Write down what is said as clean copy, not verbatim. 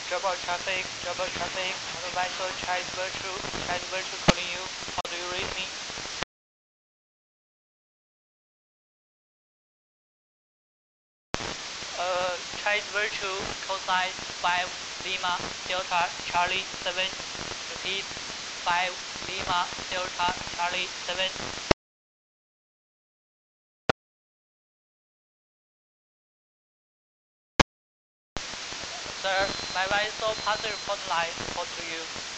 Trouble traffic, motorcycle, Chinese virtue calling you. How do you read me? Chinese virtue, cosine 5 Lima Delta Charlie 7. Repeat 5 Lima Delta Charlie 7. Sir, my wife saw passenger report line report to you.